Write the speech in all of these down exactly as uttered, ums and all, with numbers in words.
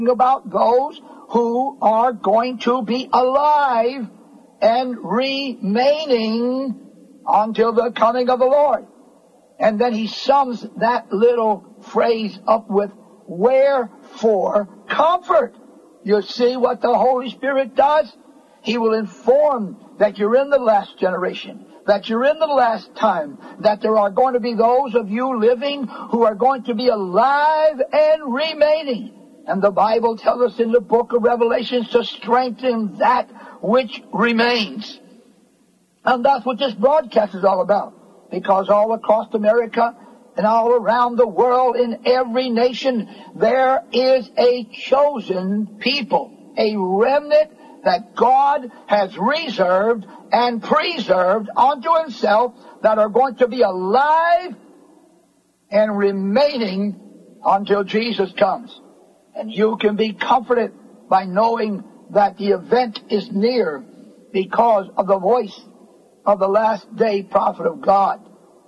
about those who are going to be alive and remaining until the coming of the Lord. And then he sums that little phrase up with, wherefore comfort. You see what the Holy Spirit does? He will inform that you're in the last generation, that you're in the last time, that there are going to be those of you living who are going to be alive and remaining. And the Bible tells us in the book of Revelations to strengthen that which remains. And that's what this broadcast is all about. Because all across America and all around the world, in every nation, there is a chosen people, a remnant that God has reserved and preserved unto himself, that are going to be alive and remaining until Jesus comes. And you can be comforted by knowing that the event is near because of the voice of the last day prophet of God.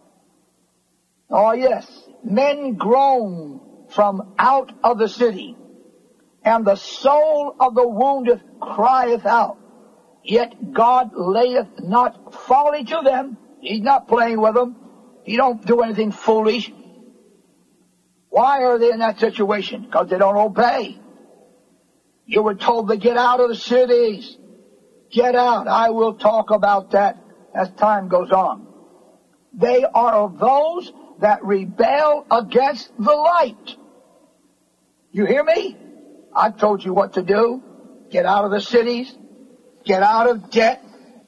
Oh yes, men groan from out of the city, and the soul of the wounded crieth out. Yet God layeth not folly to them. He's not playing with them. He don't do anything foolish. Why are they in that situation? Because they don't obey. You were told to get out of the cities. Get out. I will talk about that as time goes on. They are of those that rebel against the light. You hear me? I've told you what to do. Get out of the cities. Get out of debt.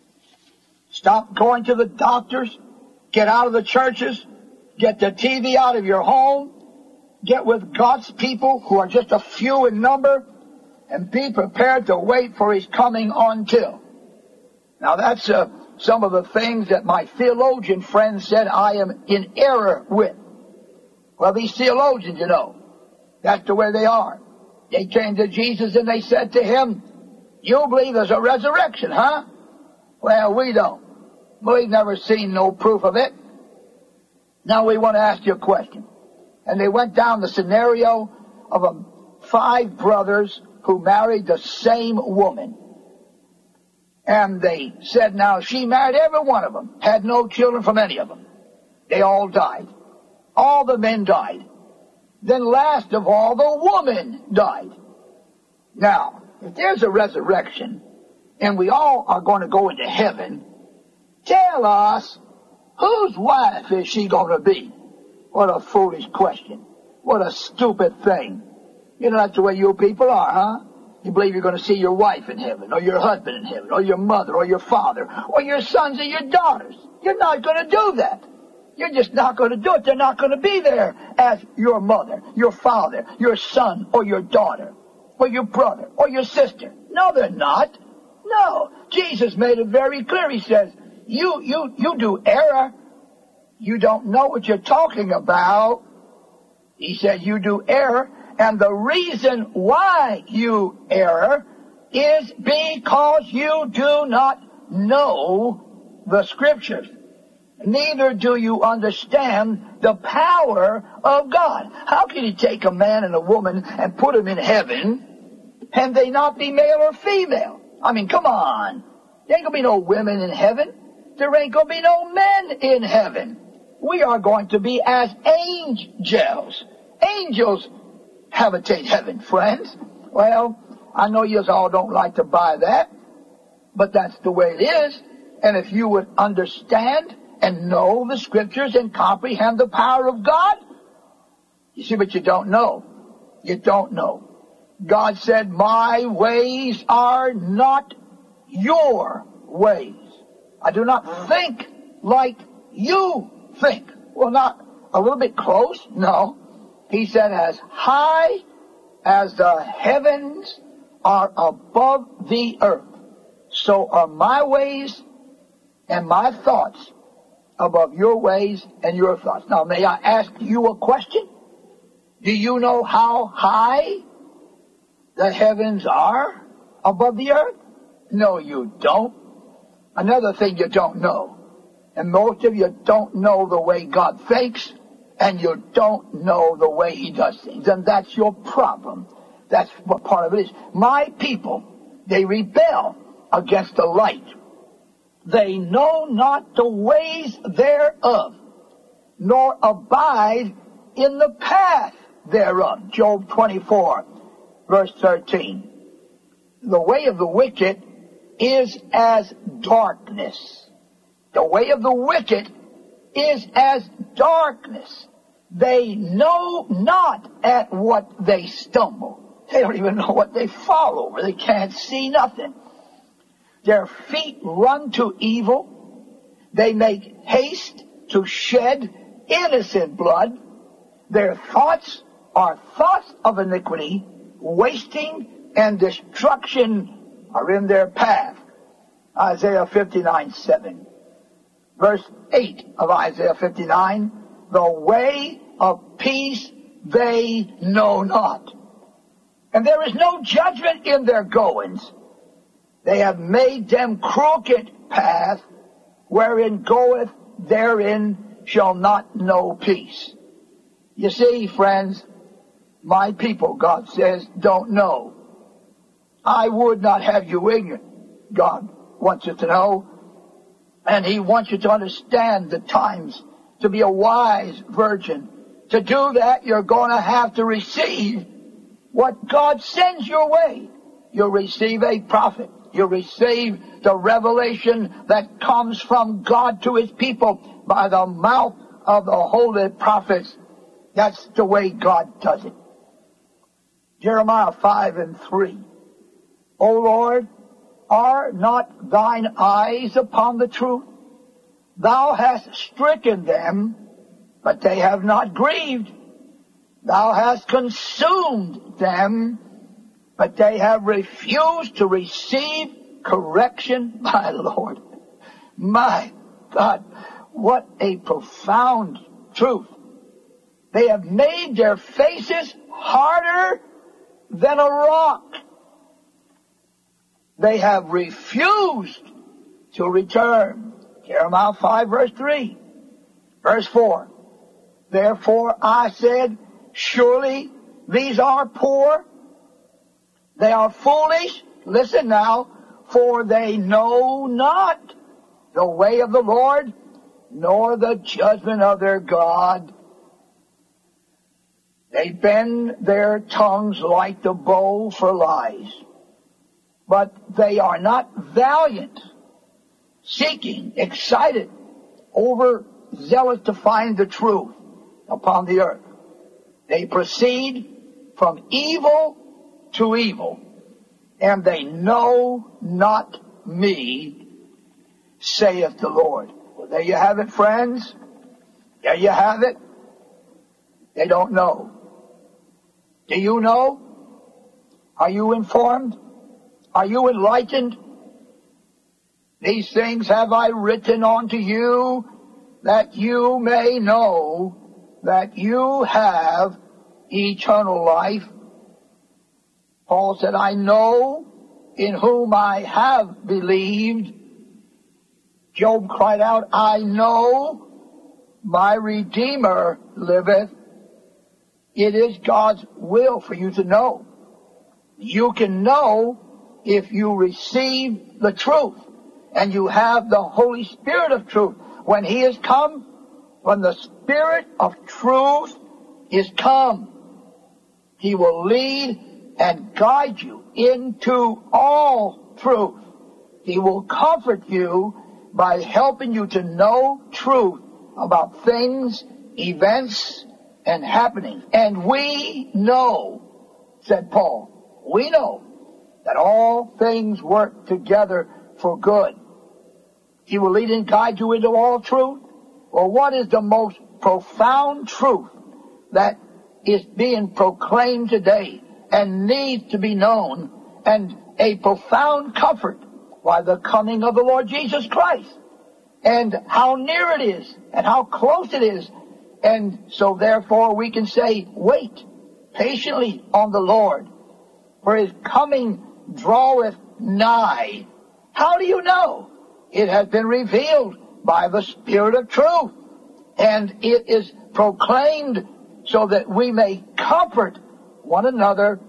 Stop going to the doctors. Get out of the churches. Get the T V out of your home. Get with God's people who are just a few in number, and be prepared to wait for his coming until. Now that's uh, some of the things that my theologian friends said I am in error with. Well, these theologians, you know, that's the way they are. They came to Jesus and they said to him, you believe there's a resurrection, huh? Well, we don't. We've never seen no proof of it. Now we want to ask you a question. And they went down the scenario of um, five brothers who married the same woman. And they said, now, she married every one of them, had no children from any of them. They all died. All the men died. Then last of all, the woman died. Now, if there's a resurrection, and we all are going to go into heaven, tell us, whose wife is she going to be? What a foolish question. What a stupid thing. You know, that's the way you people are, huh? You believe you're going to see your wife in heaven, or your husband in heaven, or your mother, or your father, or your sons or your daughters. You're not going to do that. You're just not going to do it. They're not going to be there as your mother, your father, your son, or your daughter, or your brother, or your sister. No, they're not. No. Jesus made it very clear. He says, you, you, you do error. You don't know what you're talking about. He said you do error, and the reason why you err is because you do not know the Scriptures. Neither do you understand the power of God. How can you take a man and a woman and put them in heaven, and they not be male or female? I mean, come on. There ain't gonna be no women in heaven. There ain't gonna be no men in heaven. We are going to be as angels. Angels habitate heaven, friends. Well, I know you all don't like to buy that, but that's the way it is. And if you would understand and know the Scriptures and comprehend the power of God, you see, but you don't know. You don't know. God said, my ways are not your ways. I do not think like you think. Well, not a little bit close? No. He said, as high as the heavens are above the earth, so are my ways and my thoughts above your ways and your thoughts. Now, may I ask you a question? Do you know how high the heavens are above the earth? No, you don't. Another thing you don't know, and most of you don't know the way God thinks, and you don't know the way he does things, and that's your problem. That's what part of it is. My people, they rebel against the light. They know not the ways thereof, nor abide in the path thereof. Job twenty-four, verse thirteen. The way of the wicked is as darkness. The way of the wicked is as darkness. They know not at what they stumble. They don't even know what they fall over. They can't see nothing. Their feet run to evil. They make haste to shed innocent blood. Their thoughts are thoughts of iniquity. Wasting and destruction are in their path. Isaiah fifty-nine, seven. Verse eight of Isaiah fifty-nine. The way of peace they know not. And there is no judgment in their goings. They have made them crooked path, wherein goeth, therein shall not know peace. You see, friends, my people, God says, don't know. I would not have you ignorant. God wants you to know. And he wants you to understand the times, to be a wise virgin. To do that, you're going to have to receive what God sends your way. You'll receive a prophet. You'll receive the revelation that comes from God to his people by the mouth of the holy prophets. That's the way God does it. Jeremiah five and three. O Lord, are not thine eyes upon the truth? Thou hast stricken them, but they have not grieved. Thou hast consumed them, but they have refused to receive correction. My Lord, my God, what a profound truth. They have made their faces harder than a rock. They have refused to return. Jeremiah five, verse three. Verse four. Therefore I said, surely these are poor. They are foolish. Listen now. For they know not the way of the Lord, nor the judgment of their God. They bend their tongues like the bow for lies. But they are not valiant, seeking, excited, overzealous to find the truth upon the earth. They proceed from evil to evil, and they know not me, saith the Lord. Well, there you have it, friends. There you have it. They don't know. Do you know? Are you informed? Are you enlightened? These things have I written unto you, that you may know that you have eternal life. Paul said, I know in whom I have believed. Job cried out, I know my Redeemer liveth. It is God's will for you to know. You can know if you receive the truth and you have the Holy Spirit of truth. When he is come, when the Spirit of truth is come, he will lead and guide you into all truth. He will comfort you by helping you to know truth about things, events, and happenings. And we know, said Paul, we know that all things work together for good. He will lead and guide you into all truth. Well, what is the most profound truth that is being proclaimed today and needs to be known, and a profound comfort by the coming of the Lord Jesus Christ, and how near it is and how close it is? And so therefore we can say, wait patiently on the Lord, for his coming draweth nigh. How do you know? It has been revealed by the Spirit of truth, and it is proclaimed so that we may comfort one another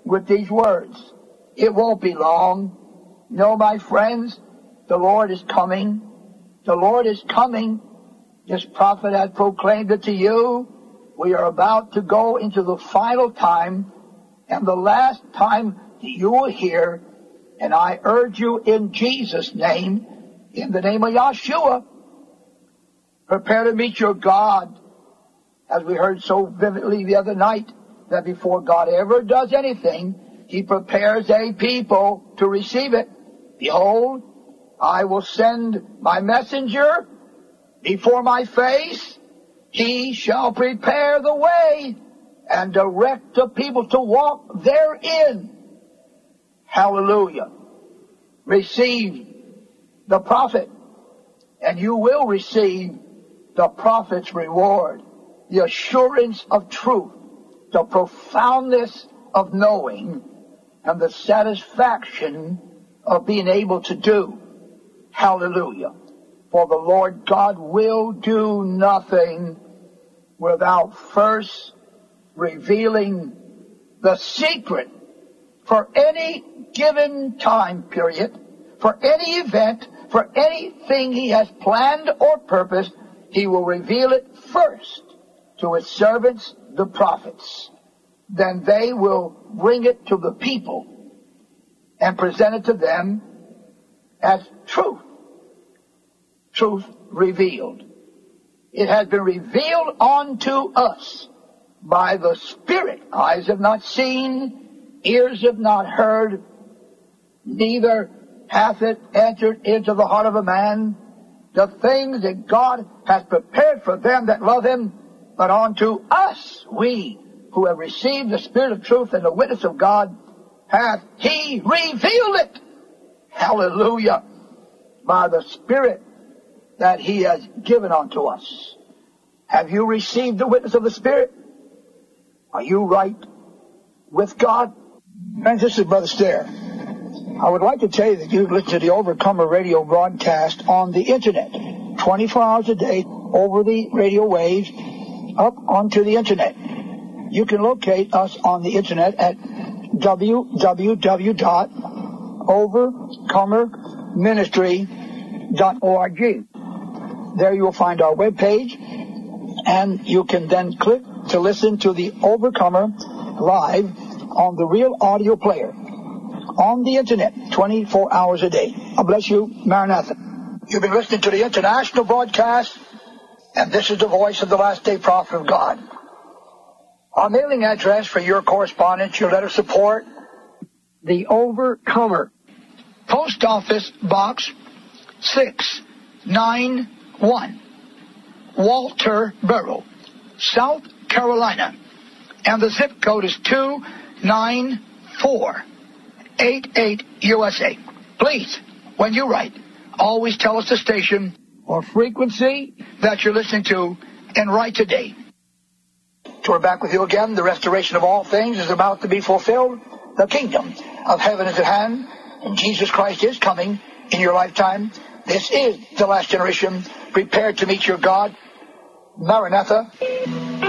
with these words. It won't be long. No, my friends, the Lord is coming. The Lord is coming. This prophet has proclaimed it to you. We are about to go into the final time and the last time that you will hear. And I urge you in Jesus' name, in the name of Yeshua, prepare to meet your God. As we heard so vividly the other night, that before God ever does anything, He prepares a people to receive it. Behold, I will send my messenger before my face. He shall prepare the way and direct the people to walk therein. Hallelujah. Receive the prophet, and you will receive the prophet's reward, the assurance of truth, the profoundness of knowing, and the satisfaction of being able to do. Hallelujah. For the Lord God will do nothing without first revealing the secret for any given time period, for any event, for anything He has planned or purposed. He will reveal it first to His servants, the prophets. Then they will bring it to the people and present it to them as truth. Truth revealed. It has been revealed unto us by the Spirit. Eyes have not seen, ears have not heard, neither hath it entered into the heart of a man the things that God has prepared for them that love Him, but unto us, we who have received the Spirit of truth and the witness of God, hath He revealed it. Hallelujah. By the Spirit that He has given unto us. Have you received the witness of the Spirit? Are you right with God? Friends, this is Brother Stair. I would like to tell you that you can listen to the Overcomer radio broadcast on the Internet, twenty-four hours a day, over the radio waves, up onto the Internet. You can locate us on the Internet at w w w dot overcomer ministry dot org. There you will find our webpage, and you can then click to listen to the Overcomer live on the Real Audio Player on the Internet, twenty-four hours a day. God bless you. Maranatha. You've been listening to the international broadcast, and this is the voice of the last day prophet of God. Our mailing address for your correspondence, your letter support, the Overcomer, Post Office Box six nine one, Walterboro, South Carolina, and the zip code is two nine four eight eight U S A. Please, when you write, always tell us the station or frequency that you're listening to, and write today. So we're back with you again. The restoration of all things is about to be fulfilled. The kingdom of heaven is at hand, and Jesus Christ is coming in your lifetime. This is the last generation. Prepare to meet your God. Maranatha.